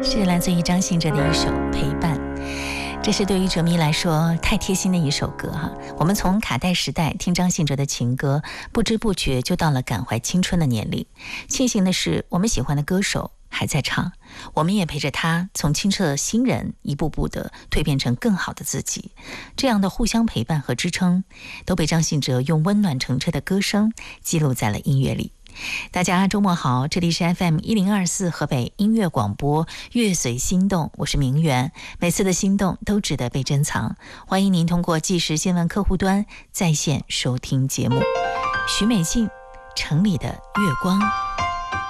是来自于张信哲的一首《陪伴》，这是对于哲迷来说太贴心的一首歌哈。我们从卡带时代听张信哲的情歌，不知不觉就到了感怀青春的年龄。庆幸的是，我们喜欢的歌手还在唱，我们也陪着他从清澈的新人一步步的蜕变成更好的自己。这样的互相陪伴和支撑，都被张信哲用温暖澄澈的歌声记录在了音乐里。大家周末好，这里是 FM1024 河北音乐广播乐随心动，我是明媛。每次的心动都值得被珍藏，欢迎您通过即时新闻客户端在线收听节目。许美静，城里的月光。